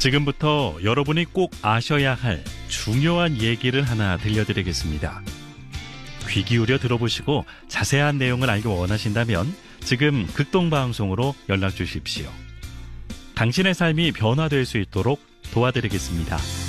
지금부터 여러분이 꼭 아셔야 할 중요한 얘기를 하나 들려드리겠습니다. 귀 기울여 들어보시고 자세한 내용을 알기 원하신다면 지금 극동방송으로 연락 주십시오. 당신의 삶이 변화될 수 있도록 도와드리겠습니다.